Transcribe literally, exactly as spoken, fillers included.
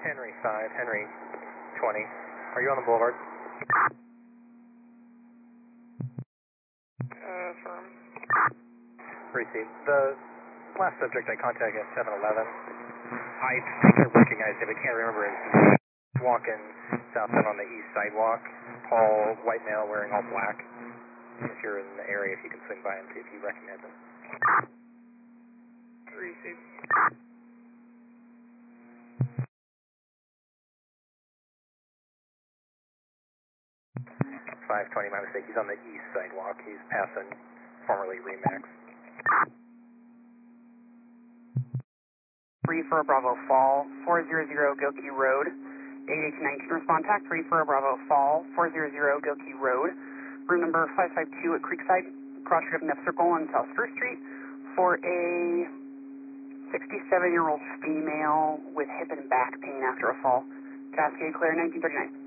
Henry five, Henry twenty. Are you on the boulevard? Uh, firm. Received. The last subject I contacted at seven eleven, I think I recognize him, but can't remember his name. Walking southbound on the east sidewalk. Tall, white male wearing all black. If you're in the area, if you can swing by and see if you recognize him. Received. five twenty, my mistake. He's on the east sidewalk. He's passing formerly Remax. three for a Bravo Fall, four hundred Gilkey Road, eight eight nineteen respond tac, three for a Bravo Fall, four hundred Gilkey Road, room number five five two at Creekside, cross street of Neff Circle on South Spruce Street, for a sixty-seven-year-old female with hip and back pain after a fall. Cascade Clear, nineteen thirty-nine.